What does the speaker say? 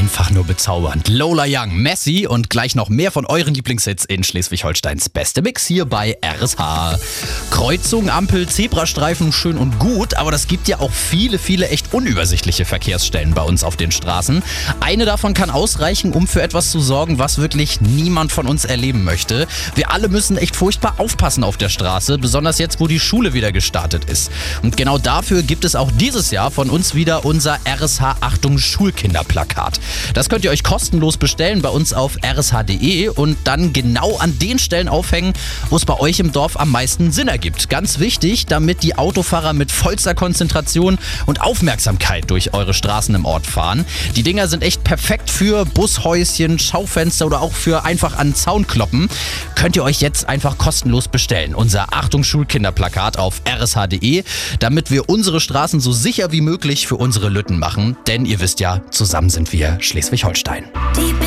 Einfach nur bezaubernd. Lola Young, Messi und gleich noch mehr von euren Lieblingshits in Schleswig-Holsteins beste Mix hier bei RSH. Kreuzung, Ampel, Zebrastreifen, schön und gut, aber das gibt ja auch viele echt unübersichtliche Verkehrsstellen bei uns auf den Straßen. Eine davon kann ausreichen, um für etwas zu sorgen, was wirklich niemand von uns erleben möchte. Wir alle müssen echt furchtbar aufpassen auf der Straße, besonders jetzt, wo die Schule wieder gestartet ist. Und genau dafür gibt es auch dieses Jahr von uns wieder unser RSH Achtung Schulkinderplakat. Das könnt ihr euch kostenlos bestellen bei uns auf rsh.de und dann genau an den Stellen aufhängen, wo es bei euch im Dorf am meisten Sinn ergibt. Ganz wichtig, damit die Autofahrer mit vollster Konzentration und Aufmerksamkeit durch eure Straßen im Ort fahren. Die Dinger sind echt perfekt für Bushäuschen, Schaufenster oder auch für einfach an den Zaun kloppen. Könnt ihr euch jetzt einfach kostenlos bestellen. Unser Achtung Schulkinderplakat auf rsh.de, damit wir unsere Straßen so sicher wie möglich für unsere Lütten machen. Denn ihr wisst ja, zusammen sind wir Schleswig-Holstein.